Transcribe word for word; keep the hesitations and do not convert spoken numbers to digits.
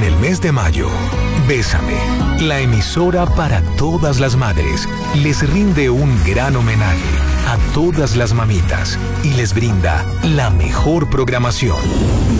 el mes de mayo, Bésame, la emisora para todas las madres, les rinde un gran homenaje a todas las mamitas y les brinda la mejor programación.